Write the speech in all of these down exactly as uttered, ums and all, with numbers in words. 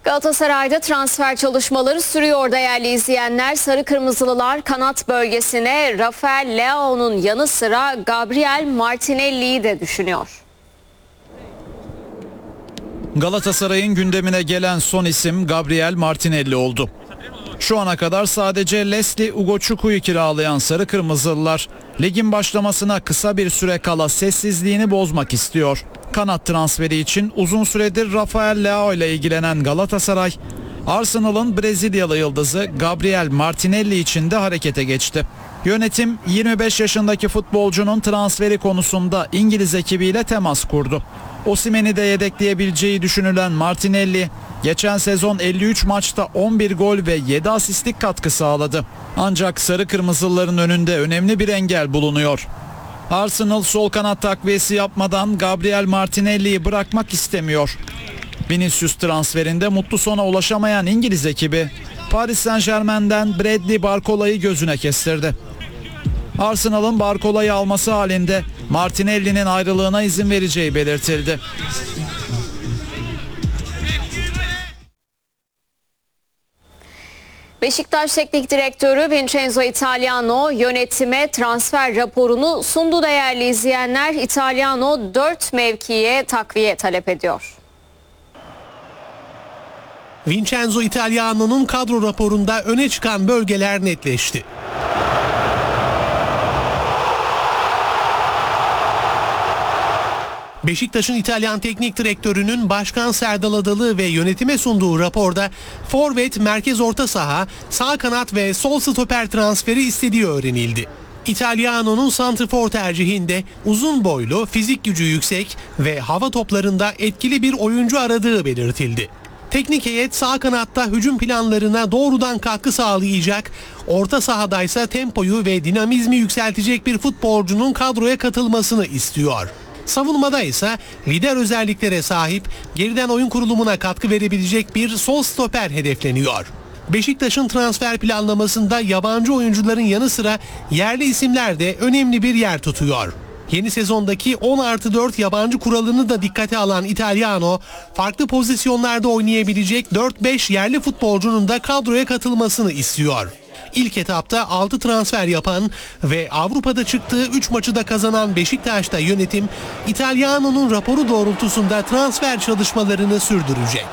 Galatasaray'da transfer çalışmaları sürüyor değerli izleyenler. Sarı Kırmızılılar kanat bölgesine Rafael Leao'nun yanı sıra Gabriel Martinelli'yi de düşünüyor. Galatasaray'ın gündemine gelen son isim Gabriel Martinelli oldu. Şu ana kadar sadece Leslie Ugochukwu kiralayan Sarı Kırmızılılar ligin başlamasına kısa bir süre kala sessizliğini bozmak istiyor. Kanat transferi için uzun süredir Rafael Leao ile ilgilenen Galatasaray, Arsenal'ın Brezilyalı yıldızı Gabriel Martinelli için de harekete geçti. Yönetim yirmi beş yaşındaki futbolcunun transferi konusunda İngiliz ekibiyle temas kurdu. Osimhen'i de yedekleyebileceği düşünülen Martinelli, geçen sezon elli üç maçta on bir gol ve yedi asistlik katkı sağladı. Ancak Sarı Kırmızılıların önünde önemli bir engel bulunuyor. Arsenal sol kanat takviyesi yapmadan Gabriel Martinelli'yi bırakmak istemiyor. Vinicius transferinde mutlu sona ulaşamayan İngiliz ekibi, Paris Saint-Germain'den Bradley Barcola'yı gözüne kestirdi. Arsenal'ın Barcola'yı alması halinde Martinelli'nin ayrılığına izin vereceği belirtildi. Beşiktaş Teknik Direktörü Vincenzo Italiano yönetime transfer raporunu sundu değerli izleyenler. Italiano dört mevkiye takviye talep ediyor. Vincenzo Italiano'nun kadro raporunda öne çıkan bölgeler netleşti. Beşiktaş'ın İtalyan Teknik Direktörü'nün Başkan Serdal Adalı ve yönetime sunduğu raporda forvet, merkez orta saha, sağ kanat ve sol stoper transferi istediği öğrenildi. Italiano'nun santrfor tercihinde uzun boylu, fizik gücü yüksek ve hava toplarında etkili bir oyuncu aradığı belirtildi. Teknik heyet sağ kanatta hücum planlarına doğrudan katkı sağlayacak, orta sahadaysa tempoyu ve dinamizmi yükseltecek bir futbolcunun kadroya katılmasını istiyor. Savunmada ise lider özelliklere sahip, geriden oyun kurulumuna katkı verebilecek bir sol stoper hedefleniyor. Beşiktaş'ın transfer planlamasında yabancı oyuncuların yanı sıra yerli isimler de önemli bir yer tutuyor. Yeni sezondaki on artı dört yabancı kuralını da dikkate alan Italiano, farklı pozisyonlarda oynayabilecek dört beş yerli futbolcunun da kadroya katılmasını istiyor. İlk etapta altı transfer yapan ve Avrupa'da çıktığı üç maçı da kazanan Beşiktaş'ta yönetim, Italiano'nun raporu doğrultusunda transfer çalışmalarını sürdürecek.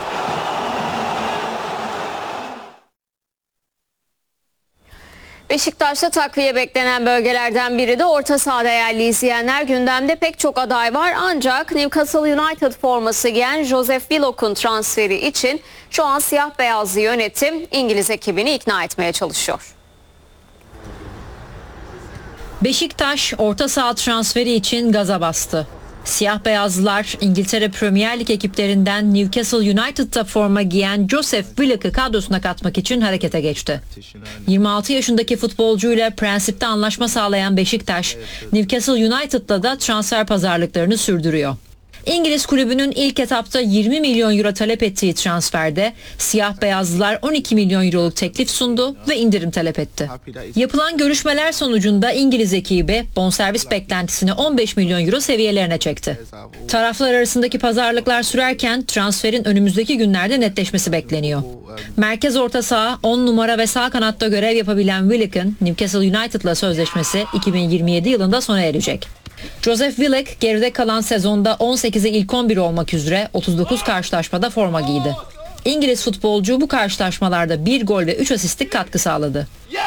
Beşiktaş'ta takviye beklenen bölgelerden biri de orta saha değerli izleyenler. Gündemde pek çok aday var ancak Newcastle United forması giyen Joseph Willock'un transferi için şu an siyah beyazlı yönetim İngiliz ekibini ikna etmeye çalışıyor. Beşiktaş orta saha transferi için gaza bastı. Siyah beyazlılar İngiltere Premier Lig ekiplerinden Newcastle United'da forma giyen Joseph Willock'ı kadrosuna katmak için harekete geçti. yirmi altı yaşındaki futbolcuyla prensipte anlaşma sağlayan Beşiktaş, Newcastle United'la da transfer pazarlıklarını sürdürüyor. İngiliz kulübünün ilk etapta yirmi milyon euro talep ettiği transferde siyah beyazlılar on iki milyon euroluk teklif sundu ve indirim talep etti. Yapılan görüşmeler sonucunda İngiliz ekibi bonservis beklentisini on beş milyon euro seviyelerine çekti. Taraflar arasındaki pazarlıklar sürerken transferin önümüzdeki günlerde netleşmesi bekleniyor. Merkez orta saha, on numara ve sağ kanatta görev yapabilen Willock'ın Newcastle United'la sözleşmesi iki bin yirmi yedi yılında sona erecek. Joseph Willock geride kalan sezonda on sekize ilk on bir olmak üzere otuz dokuz karşılaşmada forma giydi. İngiliz futbolcu bu karşılaşmalarda bir gol ve üç asistlik katkı sağladı.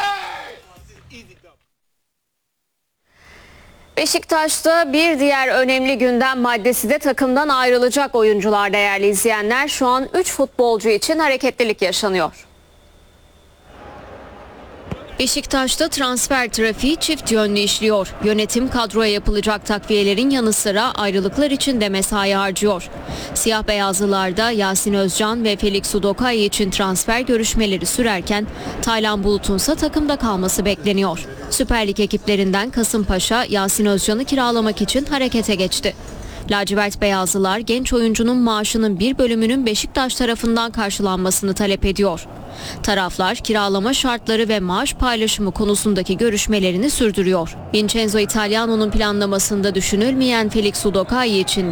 Beşiktaş'ta bir diğer önemli gündem maddesi de takımdan ayrılacak oyuncular değerli izleyenler. Şu an üç futbolcu için hareketlilik yaşanıyor. Beşiktaş'ta transfer trafiği çift yönlü işliyor. Yönetim kadroya yapılacak takviyelerin yanı sıra ayrılıklar için de mesai harcıyor. Siyah beyazlılarda Yasin Özcan ve Felix Udokai için transfer görüşmeleri sürerken Taylan Bulut'un ise takımda kalması bekleniyor. Süper Lig ekiplerinden Kasımpaşa Yasin Özcan'ı kiralamak için harekete geçti. Lacivert beyazlılar genç oyuncunun maaşının bir bölümünün Beşiktaş tarafından karşılanmasını talep ediyor. Taraflar kiralama şartları ve maaş paylaşımı konusundaki görüşmelerini sürdürüyor. Vincenzo Italiano'nun planlamasında düşünülmeyen Felix Udokai için